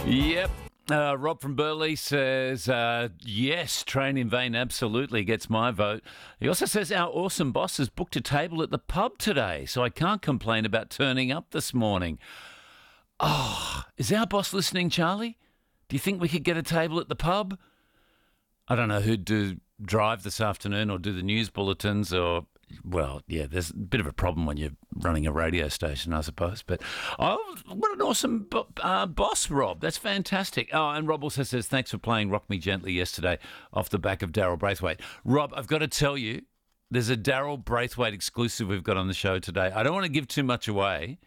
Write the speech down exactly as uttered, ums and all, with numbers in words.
Yep. Uh, Rob from Burleigh says, uh, yes, train in vain absolutely gets my vote. He also says our awesome boss has booked a table at the pub today, so I can't complain about turning up this morning. Oh, is our boss listening, Charlie? Do you think we could get a table at the pub? I don't know who'd do drive this afternoon or do the news bulletins or... Well, yeah, there's a bit of a problem when you're running a radio station, I suppose. But oh, what an awesome bo- uh, boss, Rob. That's fantastic. Oh, and Rob also says, thanks for playing Rock Me Gently yesterday off the back of Daryl Braithwaite. Rob, I've got to tell you, there's a Daryl Braithwaite exclusive we've got on the show today. I don't want to give too much away,